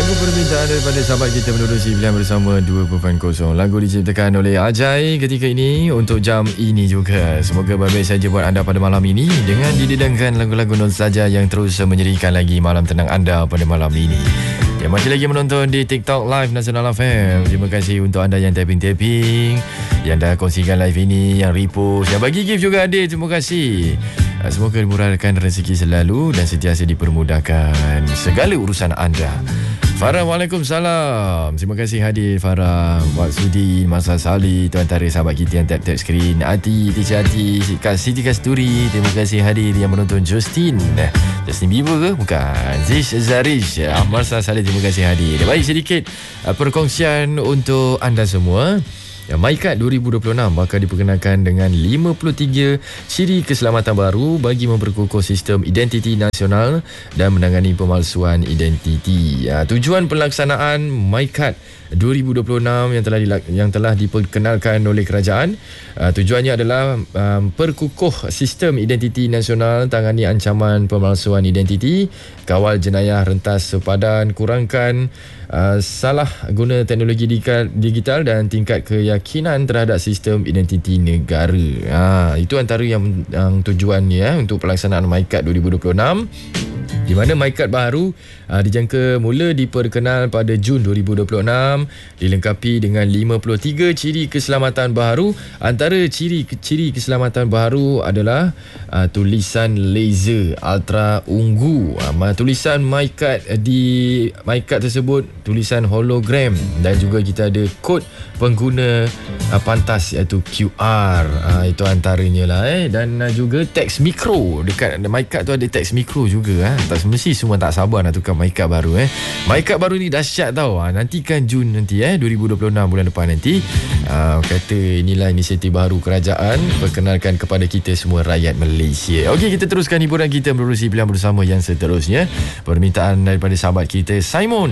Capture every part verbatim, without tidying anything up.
Lagu permintaan daripada sahabat kita menerusi pilihan bersama dua kosong. Lagu diciptakan oleh Ajay ketika ini untuk jam ini juga. Semoga baik-baik saja buat anda pada malam ini dengan didedangkan lagu-lagu nostalgia yang terus menyerikan lagi malam tenang anda pada malam ini. Yang masih lagi menonton di TikTok Live Nasional F M, terima kasih untuk anda yang tapping-tapping, yang dah kongsikan live ini, yang repost, yang bagi gift juga ada. Terima kasih. Semoga dimurahkan rezeki selalu dan sentiasa dipermudahkan segala urusan anda. Farah, Waalaikumsalam. Terima kasih hadir Farah, Wak Sudi, Masa Salih, tu antara sahabat kita yang tap-tap skrin. Ati, Teacher Ati, Siti Kasturi, terima kasih hadir yang menonton. Justin Justin Bieber ke? Bukan. Zish Zarish, Masa Salih, terima kasih hadir. Baik, sedikit perkongsian untuk anda semua. MyKad dua ribu dua puluh enam bakal diperkenalkan dengan lima puluh tiga ciri keselamatan baru bagi memperkukuh sistem identiti nasional dan menangani pemalsuan identiti. Ya, tujuan pelaksanaan MyKad dua ribu dua puluh enam yang telah dilak, yang telah diperkenalkan oleh kerajaan, uh, tujuannya adalah um, perkukuh sistem identiti nasional, tangani ancaman pemalsuan identiti, kawal jenayah rentas sepadan, kurangkan uh, salah guna teknologi digital dan tingkat keyakinan terhadap sistem identiti negara. Ha, itu antara yang, yang tujuannya ya, untuk pelaksanaan MyKad dua ribu dua puluh enam, di mana MyKad baru uh, dijangka mula diperkenal pada Jun dua ribu dua puluh enam, dilengkapi dengan lima puluh tiga ciri keselamatan baru. Antara ciri-ciri keselamatan baru adalah uh, tulisan laser ultra ungu. Uh, tulisan MyKad di MyKad tersebut tulisan hologram, dan juga kita ada kod pengguna uh, pantas iaitu Q R. Uh, itu antaranya lah eh. Dan uh, juga teks mikro. Dekat MyKad tu ada teks mikro juga eh. Tak mesti semua tak sabar nak tukar MyKad baru eh. MyKad baru ni dahsyat tau. Ha, nantikan Jun nanti eh dua ribu dua puluh enam, bulan depan nanti. Uh, kata inilah inisiatif baru kerajaan perkenalkan kepada kita semua rakyat Malaysia. Okey, kita teruskan hiburan kita menerusi pilihan bersama yang seterusnya. Permintaan daripada sahabat kita Simon.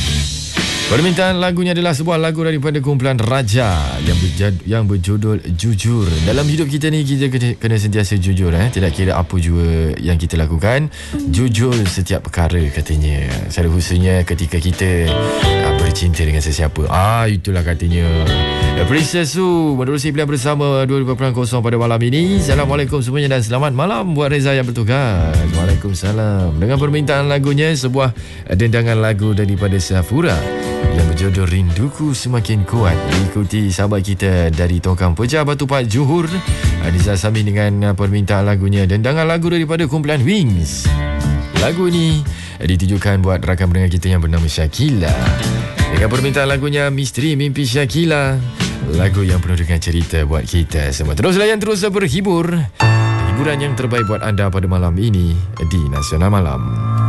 Permintaan lagunya adalah sebuah lagu daripada kumpulan Raja yang, berjad, yang berjudul Jujur. Dalam hidup kita ni, kita kena, kena sentiasa jujur eh? Tidak kira apa juga yang kita lakukan, jujur setiap perkara katanya. Secara khususnya ketika kita uh, bercinta dengan sesiapa. Ah, itulah katanya. Princess Su menerusi pilihan bersama dua kosong pada malam ini. Assalamualaikum semuanya dan selamat malam buat Reza yang bertugas. Waalaikumsalam. Dengan permintaan lagunya, sebuah dendangan lagu daripada Safura yang berjodoh Rinduku Semakin Kuat, diikuti sahabat kita dari Tongkang Pejah Batu Pahat Johor, Adiza Sami dengan permintaan lagunya dendangan lagu daripada kumpulan Wings. Lagu ini ditujukan buat rakan pendengar kita yang bernama Syakila, dengan permintaan lagunya Misteri Mimpi Syakila, lagu yang penuh dengan cerita buat kita semua. Terus layan, terus berhibur. Hiburan yang terbaik buat anda pada malam ini di Nasional Malam.